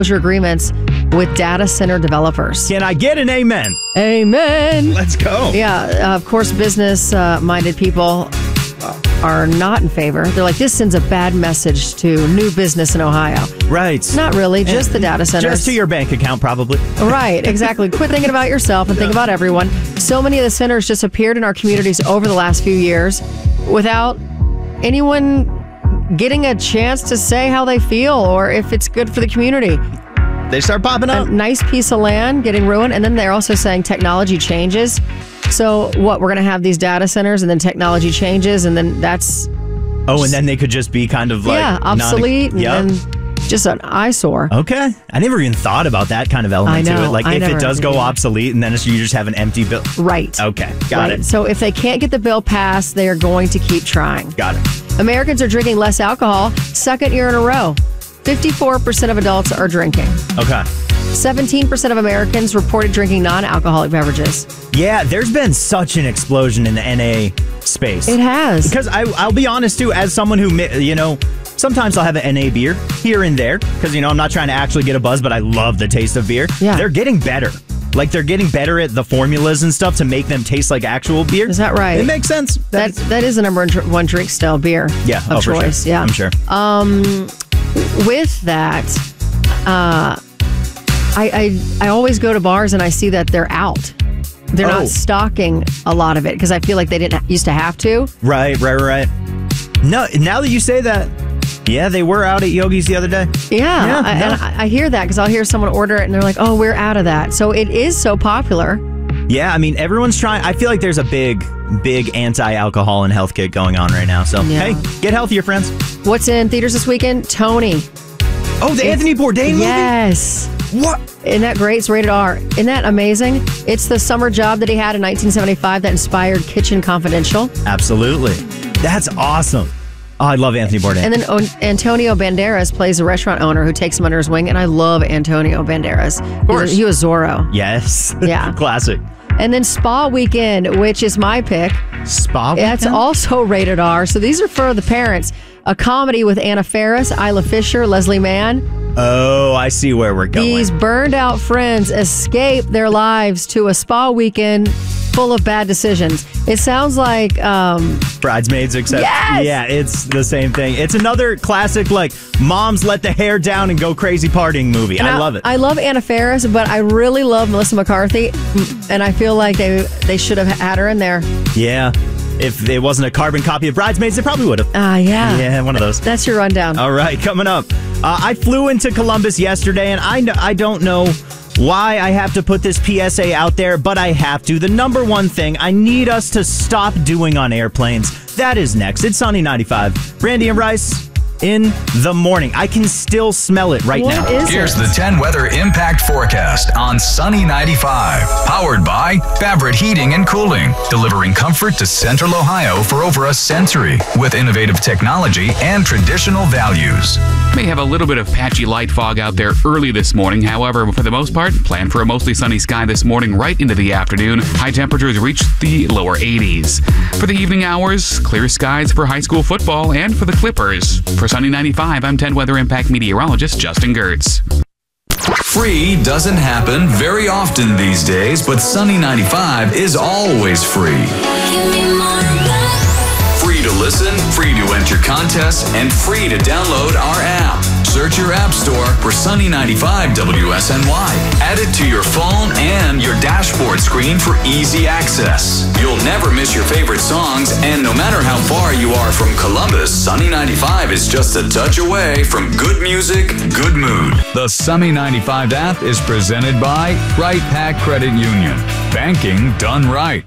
agreements with data center developers. Can I get an amen? Amen. Let's go. Yeah, of course, business-minded people are not in favor. They're like, this sends a bad message to new business in Ohio. Right. Not really, just the data centers. Just to your bank account, probably. Right, exactly. Quit thinking about yourself and think about everyone. So many of the centers just appeared in our communities over the last few years without anyone getting a chance to say how they feel or if it's good for the community. They start popping up. A nice piece of land getting ruined, and then they're also saying technology changes. So what, we're going to have these data centers and then technology changes and then that's... Oh, and then they could just be kind of like... obsolete and just an eyesore. Okay. I never even thought about that kind of element to it. Like if it does go obsolete and then you just have an empty bill. Right. Okay. Got it. So if they can't get the bill passed, they are going to keep trying. Got it. Americans are drinking less alcohol, second year in a row. 54% of adults are drinking. Okay. 17% of Americans reported drinking non-alcoholic beverages. Yeah, there's been such an explosion in the NA space. It has. Because I'll be honest, too, as someone who, sometimes I'll have an NA beer here and there because, I'm not trying to actually get a buzz, but I love the taste of beer. Yeah. They're getting better. Like, they're getting better at the formulas and stuff to make them taste like actual beer. Is that right? It makes sense. That is the number one drink style beer of choice. Sure. Yeah, I'm sure. With that, I always go to bars and I see that they're out. They're not stocking a lot of it because I feel like they didn't used to have to. Right. No, now that you say that, yeah, they were out at Yogi's the other day. Yeah. And I hear that because I'll hear someone order it and they're like, oh, we're out of that. So it is so popular. Yeah, I mean, everyone's trying. I feel like there's a big anti-alcohol and health kick going on right now. So, hey, get healthier, friends. What's in theaters this weekend? Tony. Oh, the Anthony Bourdain movie? Yes. What? Isn't that great? It's rated R. Isn't that amazing? It's the summer job that he had in 1975 that inspired Kitchen Confidential. Absolutely. That's awesome. Oh, I love Anthony Bourdain. And then Antonio Banderas plays a restaurant owner who takes him under his wing, and I love Antonio Banderas. Of course. He was Zorro. Yes. Yeah. Classic. And then Spa Weekend, which is my pick. Spa Weekend? That's also rated R. So these are for the parents. A comedy with Anna Faris, Isla Fisher, Leslie Mann. Oh, I see where we're going. These burned out friends escape their lives to a spa weekend full of bad decisions. It sounds like Bridesmaids, except yes! Yeah, it's the same thing. It's another classic, like, moms let the hair down and go crazy partying movie. I love it. I love Anna Faris, but I really love Melissa McCarthy, and I feel like they should have had her in there. Yeah. If it wasn't a carbon copy of Bridesmaids, they probably would have. Yeah. Yeah, one of those. That's your rundown. All right, coming up. I flew into Columbus yesterday, and I don't know why I have to put this PSA out there, but I have to. The number one thing I need us to stop doing on airplanes, that is next. It's Sunny 95. Brandy and Rice in the morning. I can still smell it right now. Here's the 10 weather impact forecast on Sunny 95. Powered by Fabric Heating and Cooling, delivering comfort to Central Ohio for over a century with innovative technology and traditional values. May have a little bit of patchy light fog out there early this morning. However, for the most part, plan for a mostly sunny sky this morning right into the afternoon. High temperatures reach the lower 80s. For the evening hours, clear skies for high school football and for the Clippers. For Sunny 95, I'm 10 Weather Impact meteorologist Justin Gertz. Free doesn't happen very often these days, but Sunny 95 is always free. Free to listen, free to enter contests, and free to download our app. Search your app store for Sunny 95 WSNY. Add it to your phone and your dashboard screen for easy access. You'll never miss your favorite songs, and no matter how far you are from Columbus, Sunny 95 is just a touch away from good music, good mood. The Sunny 95 app is presented by Right Pack Credit Union. Banking done right.